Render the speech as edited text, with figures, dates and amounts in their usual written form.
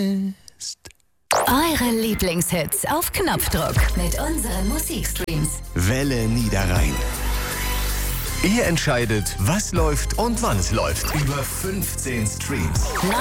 Eure Lieblingshits auf Knopfdruck mit unseren Musikstreams. Welle Niederrhein. Ihr entscheidet, was läuft und wann es läuft. Über 15 Streams.